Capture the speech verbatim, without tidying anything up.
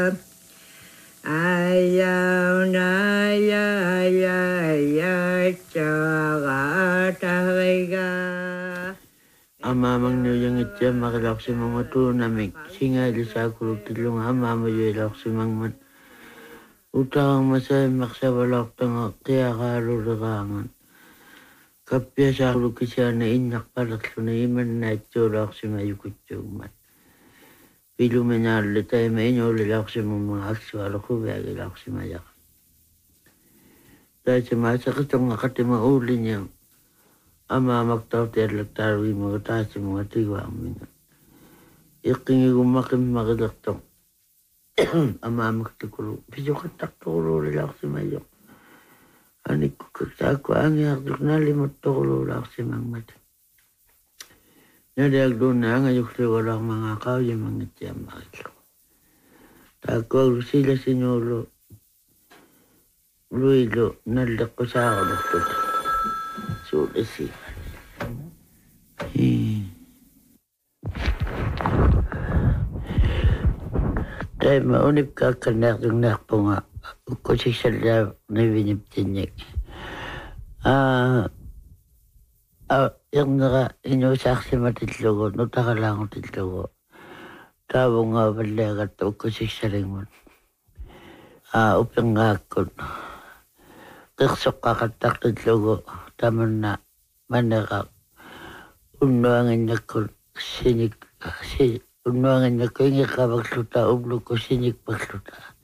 Ayaw na ya ya ya cagatariga. Amamang nuyang itya makilak si mga tunamik. Singa di sa kulog tilong amama yulak si mga utang masay maksabalak tanga kaya karulakangan. Kapya sa kulog kisya na inak palaklo na iman na itulak si mayukutsuman. Pilu menarli tayo mainyo lilak si mga akswala ko lilak si mayak. Dahil si masakit ang akati mauli niya. Ama magtaw terlak tarwi mga taas mga tiwang minat. Ikingi gumakim magdaktong. Ama magtikuro. Piso katakuro lilak si mayak. Anik ko kasako ang yakdok na limot tukuro lilak si mga mati. Nadayag doon na ngayok si walang mga kaw yung mga tiyang makiklo. Tako sila sinulo. Luilo, naldak ko sa ako doktor. Sulit siya. Dahil maunip ka kanak yung nakpo nga. Ko si Salya na biniptinyik. Ah, ah, yung naka inusak si matitlogo, nutaka lang ko titlogo. Tabo nga balagat ko si Salimon. Ah, upang nga ako. Kaksok kakatak titlogo, taman na manakak. Unuangan niya ko sinig, si, unuangan niya ko yung ikabagsuta, ublo ko sinig pagsuta.